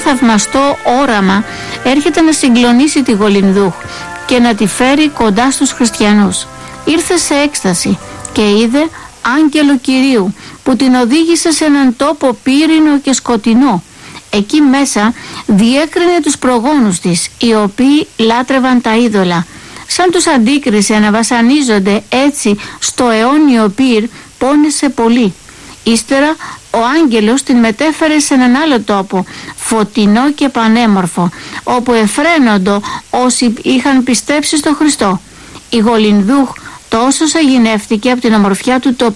θαυμαστό όραμα έρχεται να συγκλονίσει τη Γολινδούχ και να τη φέρει κοντά στους χριστιανούς. Ήρθε σε έκσταση και είδε άγγελο Κυρίου που την οδήγησε σε έναν τόπο πύρινο και σκοτεινό. Εκεί μέσα διέκρινε τους προγόνους της, οι οποίοι λάτρευαν τα είδωλα. Σαν τους αντίκρισε να βασανίζονται έτσι στο αιώνιο πύρ, πόνεσε πολύ. Ύστερα ο άγγελος την μετέφερε σε έναν άλλο τόπο, φωτεινό και πανέμορφο, όπου εφραίνοντο όσοι είχαν πιστέψει στο Χριστό. Η Γολινδούχ τόσο σαγηνεύτηκε από την ομορφιά του τοπίου